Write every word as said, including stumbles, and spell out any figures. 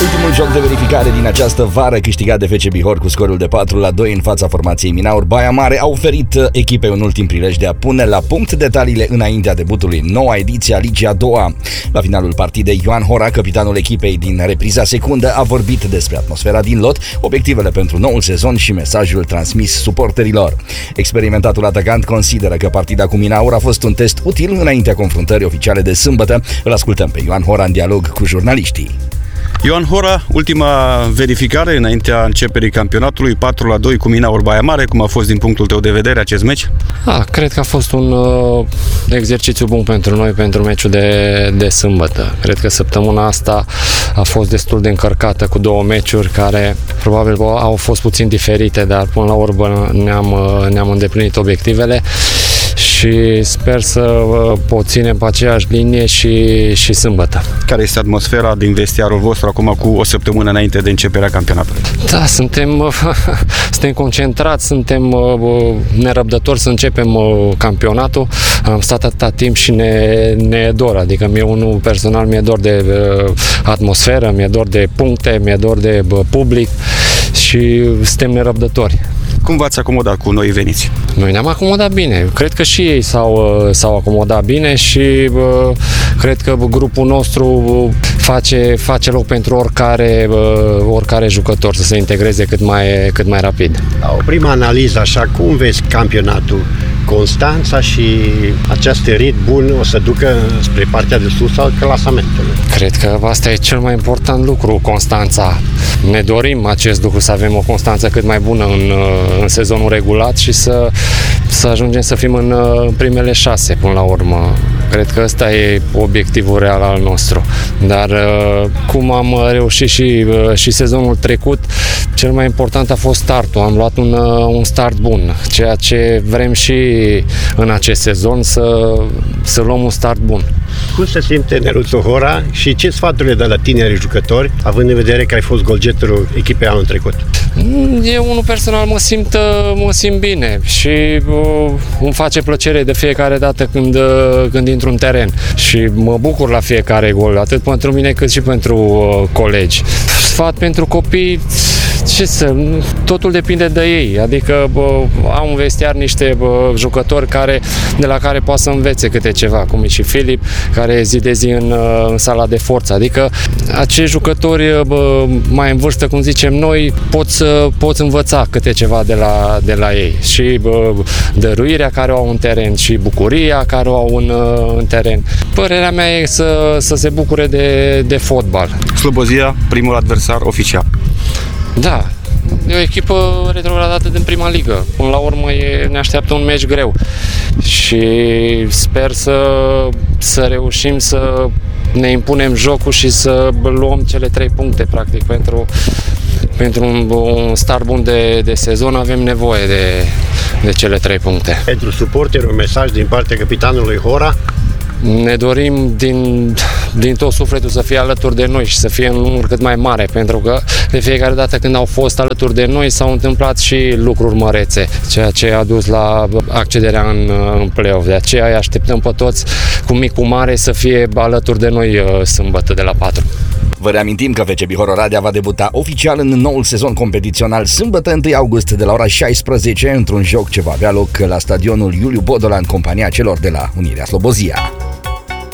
Ultimul joc de verificare din această vară, câștigat de F C Bihor cu scorul de patru la doi în fața formației Minaur Baia Mare, a oferit echipei un ultim prilej de a pune la punct detaliile înaintea debutului noua ediție a Ligii a doua. La finalul partidei, Ioan Hora, capitanul echipei din repriza secundă, a vorbit despre atmosfera din lot, obiectivele pentru noul sezon și mesajul transmis suporterilor. Experimentatul atacant consideră că partida cu Minaur a fost un test util înaintea confruntării oficiale de sâmbătă. Îl ascultăm pe Ioan Hora în dialog cu jurnaliștii. Ioan Hora, ultima verificare înaintea începerii campionatului, patru la doi cu Minaur Baia Mare. Cum a fost din punctul tău de vedere acest meci? A, cred că a fost un uh, exercițiu bun pentru noi, pentru meciul de, de sâmbătă. Cred că săptămâna asta a fost destul de încărcată cu două meciuri care probabil au fost puțin diferite, dar până la urmă ne-am, ne-am îndeplinit obiectivele. Și sper să o ținem pe aceeași linie și, și sâmbătă. Care este atmosfera din vestiarul vostru acum cu o săptămână înainte de începerea campionatului? Da, suntem, suntem concentrați, suntem nerăbdători să începem campionatul. Am stat atâta timp și ne, ne dor, adică mie unul personal mi-e dor de atmosferă, mi-e dor de puncte, mi-e dor de public și suntem nerăbdători. Cum v-ați acomodat cu noi veniți? Noi ne-am acomodat bine. Cred că și ei s-au, s-au acomodat bine și bă, cred că grupul nostru face, face loc pentru oricare, bă, oricare jucător să se integreze cât mai, cât mai rapid. La o prima analiză, așa, cum vezi campionatul? Constanța și acest ritm bun o să ducă spre partea de sus al clasamentului. Cred că asta e cel mai important lucru, constanța. Ne dorim acest lucru, să avem o constanță cât mai bună în, în sezonul regulat și să, să ajungem să fim în, în primele șase până la urmă. Cred că ăsta e obiectivul real al nostru. Dar cum am reușit și, și sezonul trecut, cel mai important a fost startul. Am luat un, un start bun, ceea ce vrem și în acest sezon să, să luăm un start bun. Cum se simte Neruțu Hora și ce sfaturi de la tineri jucători, având în vedere că ai fost golgeterul echipei anul trecut? Eu, unul personal, mă simt, mă simt bine și uh, îmi face plăcere de fiecare dată când, uh, când intru în teren și mă bucur la fiecare gol, atât pentru mine cât și pentru uh, colegi. Sfat pentru copii, ce să, totul depinde de ei, adică bă, am în vestiar niște bă, jucători care, de la care poate să învețe câte ceva, cum e și Filip, care e zi de zi în, în sala de forță, adică acești jucători bă, mai în vârstă, cum zicem noi, poți, poți învăța câte ceva de la, de la ei și bă, dăruirea care o au în teren și bucuria care o au în, în teren. Părerea mea e să, să se bucure de, de fotbal. Slobozia, primul adversar oficial. Da, e o echipă retrogradată din prima ligă. Până la urmă e, ne așteaptă un meci greu și sper să, să reușim să ne impunem jocul și să luăm cele trei puncte, practic, pentru, pentru un, un start bun de, de sezon avem nevoie de, de cele trei puncte. Pentru suporteri, un mesaj din partea capitanului Hora? Ne dorim din, din tot sufletul să fie alături de noi și să fie în număr cât mai mare, pentru că de fiecare dată când au fost alături de noi s-au întâmplat și lucruri mărețe, ceea ce a dus la accederea în, în play-off. De aceea îi așteptăm pe toți cu mic cu mare să fie alături de noi sâmbătă de la patru. Vă reamintim că F C Bihor Oradea va debuta oficial în noul sezon competițional sâmbătă întâi august de la ora șaisprezece într-un joc ce va avea loc la stadionul Iuliu Bodola în compania celor de la Unirea Slobozia.